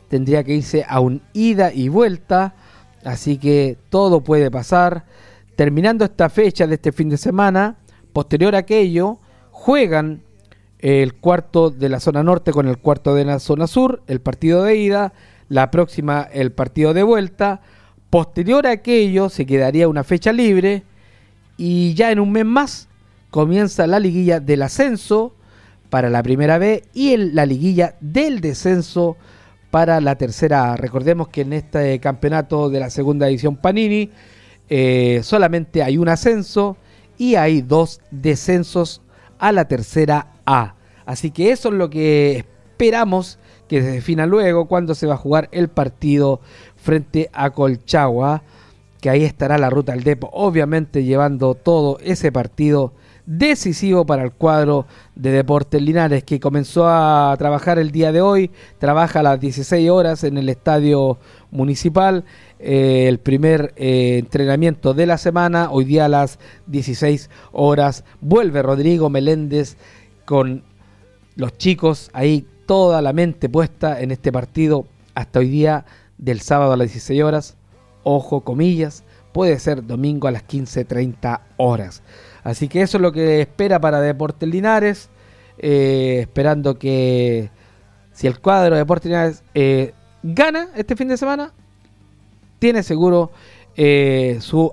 S1: tendría que irse a un ida y vuelta, así que todo puede pasar. Terminando esta fecha de este fin de semana, posterior a aquello, juegan el cuarto de la zona norte con el cuarto de la zona sur, el partido de ida, la próxima el partido de vuelta. Posterior a aquello se quedaría una fecha libre y ya en un mes más comienza la liguilla del ascenso para la primera B y la liguilla del descenso para la tercera A. Recordemos que en este campeonato de la segunda división Panini solamente hay un ascenso y hay 2 descensos a la tercera A. Así que eso es lo que esperamos que se defina luego cuando se va a jugar el partido frente a Colchagua, que ahí estará la Ruta del Depo, obviamente llevando todo ese partido decisivo para el cuadro de Deportes Linares, que comenzó a trabajar el día de hoy, trabaja a las 16 horas en el estadio municipal, el primer entrenamiento de la semana. Hoy día a las 16 horas vuelve Rodrigo Meléndez con los chicos, ahí toda la mente puesta en este partido hasta hoy día del sábado a las 16 horas, ojo, comillas, puede ser domingo a las 15:30 horas. Así que eso es lo que espera para Deportes Linares, esperando que si el cuadro de Deportes Linares gana este fin de semana, tiene seguro su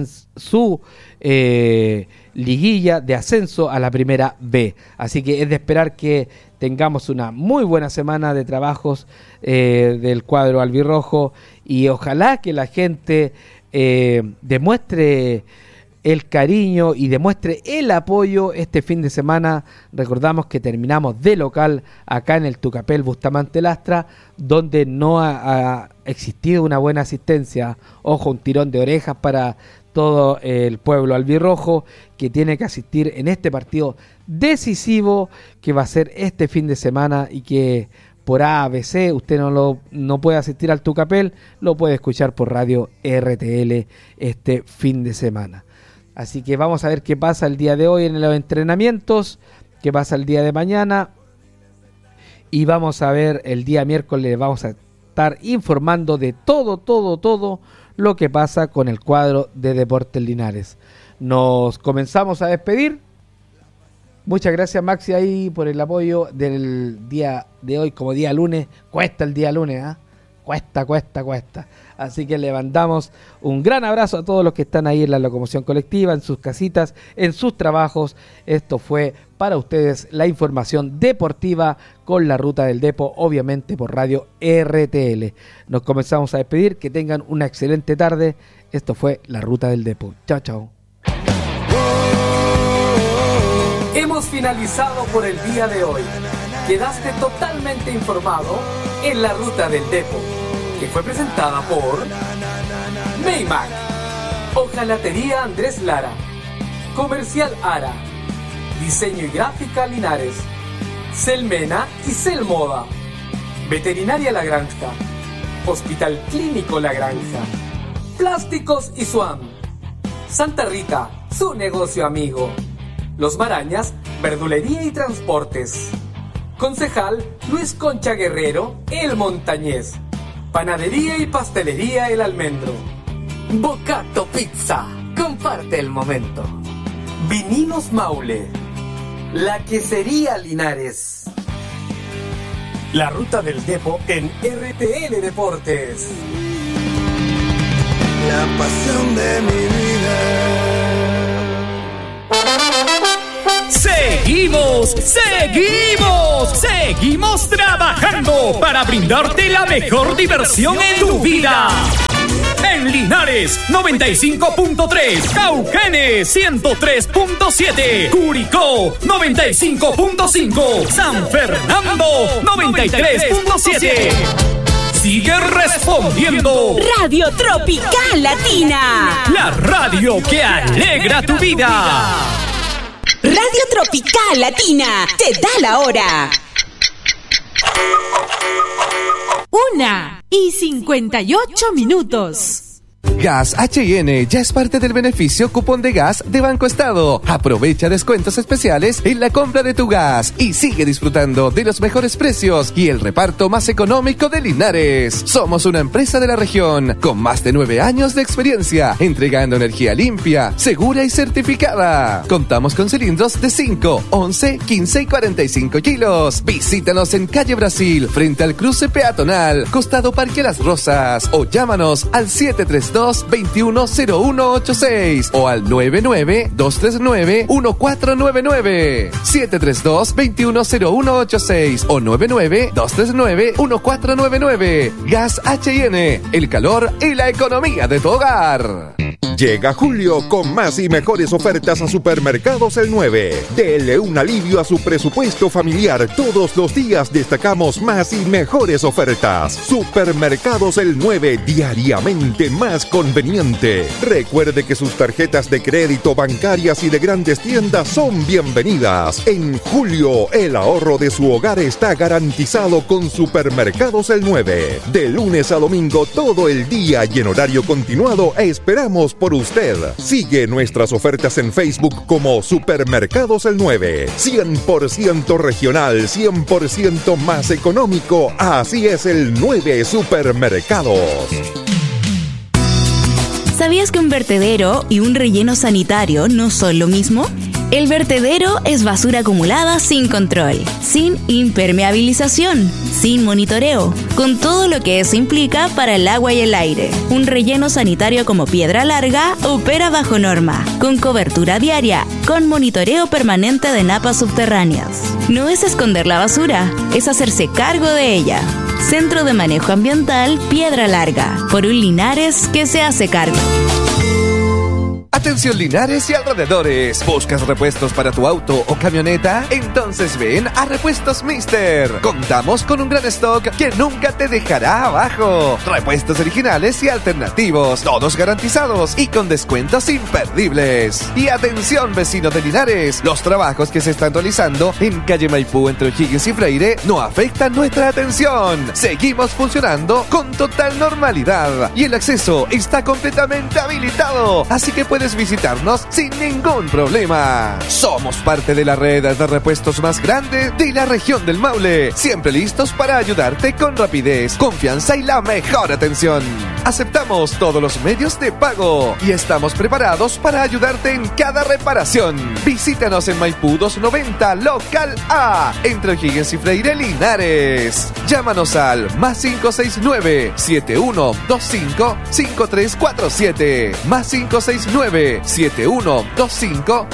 S1: liguilla de ascenso a la primera B. Así que es de esperar que tengamos una muy buena semana de trabajos del cuadro albirrojo y ojalá que la gente demuestre el cariño y demuestre el apoyo este fin de semana. Recordamos que terminamos de local acá en el Tucapel Bustamante Lastra, donde no ha existido una buena asistencia. Ojo, un tirón de orejas para todo el pueblo albirrojo que tiene que asistir en este partido decisivo que va a ser este fin de semana y que por ABC usted no puede asistir al Tucapel, lo puede escuchar por radio RTL este fin de semana. Así que vamos a ver qué pasa el día de hoy en los entrenamientos, qué pasa el día de mañana y vamos a ver el día miércoles, vamos a estar informando de todo lo que pasa con el cuadro de Deportes Linares. Nos comenzamos a despedir. Muchas gracias, Maxi, ahí por el apoyo del día de hoy como día lunes. Cuesta el día lunes, ¿eh? Cuesta. Así que le mandamos un gran abrazo a todos los que están ahí en la locomoción colectiva, en sus casitas, en sus trabajos. Esto fue para ustedes la información deportiva con la Ruta del Depo, obviamente por radio RTL. Nos comenzamos a despedir, que tengan una excelente tarde. Esto fue la Ruta del Depo. Chao.
S2: Hemos finalizado por el día de hoy. Quedaste totalmente informado en la Ruta del Depo, que fue presentada por Maymac, Hojalatería Andrés Lara, Comercial Ara, Diseño y Gráfica Linares, Selmena y Selmoda, Veterinaria La Granja, Hospital Clínico La Granja, Plásticos y Suam, Santa Rita, su negocio amigo, Los Marañas, Verdulería y Transportes, Concejal Luis Concha Guerrero, El Montañés, Panadería y Pastelería El Almendro, Bocato Pizza, comparte el momento, Vinilos Maule, La Quesería Linares, la Ruta del Depo en RTL Deportes.
S3: La pasión de mi vida.
S4: Seguimos trabajando para brindarte la mejor diversión en tu vida. En Linares 95.3, Cauquenes 103.7, Curicó 95.5, San Fernando 93.7. Sigue respondiendo.
S5: Radio Tropical Latina,
S4: la radio que alegra tu vida.
S5: Radio Tropical Latina te da la hora. 1:58.
S6: Gas H&N ya es parte del beneficio cupón de gas de Banco Estado. Aprovecha descuentos especiales en la compra de tu gas y sigue disfrutando de los mejores precios y el reparto más económico de Linares. Somos una empresa de la región con más de 9 años de experiencia entregando energía limpia, segura y certificada. Contamos con cilindros de 5, 11, 15 y 45 kilos. Visítanos en Calle Brasil, frente al cruce peatonal, costado Parque Las Rosas, o llámanos al 732-210186 o al 99-239-1499. 732-210186 o 99-239-1499. Gas H&N, el calor y la economía de tu hogar.
S7: Llega julio con más y mejores ofertas a Supermercados El 9. Dele un alivio a su presupuesto familiar. Todos los días destacamos más y mejores ofertas. Supermercados El 9, diariamente más conveniente. Recuerde que sus tarjetas de crédito, bancarias y de grandes tiendas son bienvenidas. En julio, el ahorro de su hogar está garantizado con Supermercados El 9. De lunes a domingo, todo el día y en horario continuado, esperamos por usted. Sigue nuestras ofertas en Facebook como Supermercados El 9. 100% regional, 100% más económico. Así es el 9 Supermercados.
S8: ¿Sabías que un vertedero y un relleno sanitario no son lo mismo? El vertedero es basura acumulada sin control, sin impermeabilización, sin monitoreo, con todo lo que eso implica para el agua y el aire. Un relleno sanitario como Piedra Larga opera bajo norma, con cobertura diaria, con monitoreo permanente de napas subterráneas. No es esconder la basura, es hacerse cargo de ella. Centro de Manejo Ambiental Piedra Larga, por un Linares que se hace cargo.
S6: Atención Linares y alrededores. ¿Buscas repuestos para tu auto o camioneta? Entonces ven a Repuestos Mister. Contamos con un gran stock que nunca te dejará abajo. Repuestos originales y alternativos, todos garantizados y con descuentos imperdibles. Y atención vecino de Linares, los trabajos que se están realizando en calle Maipú entre O'Higgins y Freire no afectan nuestra atención. Seguimos funcionando con total normalidad y el acceso está completamente habilitado, así que puedes visitarnos sin ningún problema. Somos parte de la red de repuestos más grande de la región del Maule, siempre listos para ayudarte con rapidez, confianza y la mejor atención. Aceptamos todos los medios de pago y estamos preparados para ayudarte en cada reparación. Visítanos en Maipú 290 Local A, entre O'Higgins y Freire Linares. Llámanos al +569 7125 5347 +569 7125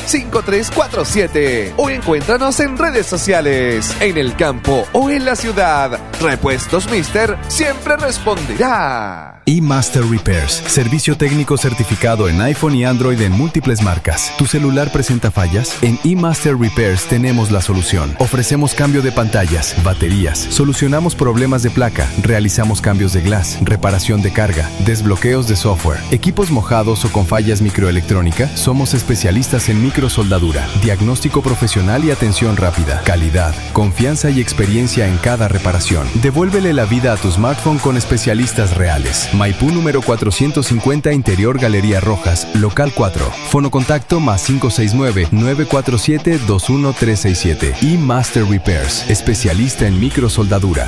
S6: 5347 o encuéntranos en redes sociales, en el campo o en la ciudad. Repuestos Mister siempre responderá.
S9: eMaster Repairs, servicio técnico certificado en iPhone y Android en múltiples marcas. ¿Tu celular presenta fallas? En eMaster Repairs tenemos la solución. Ofrecemos cambio de pantallas, baterías, solucionamos problemas de placa, realizamos cambios de glass, reparación de carga, desbloqueos de software, equipos mojados o con fallas microelectrónicas. Somos especialistas en microsoldadura, diagnóstico profesional y atención rápida, calidad, confianza y experiencia en cada reparación. Devuélvele la vida a tu smartphone con especialistas reales. Maipú número 450, Interior Galería Rojas, local 4. Fonocontacto +569 947 21367. eMaster Repairs, especialista en microsoldadura.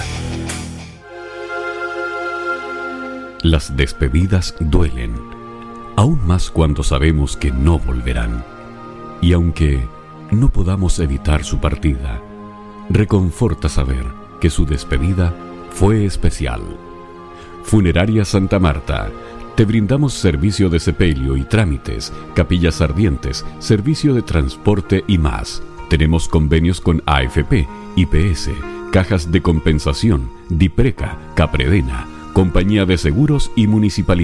S10: Las despedidas duelen, aún más cuando sabemos que no volverán. Y aunque no podamos evitar su partida, reconforta saber que su despedida fue especial. Funeraria Santa Marta. Te brindamos servicio de sepelio y trámites, capillas ardientes, servicio de transporte y más. Tenemos convenios con AFP, IPS, Cajas de Compensación, Dipreca, Capredena, Compañía de Seguros y Municipalidad.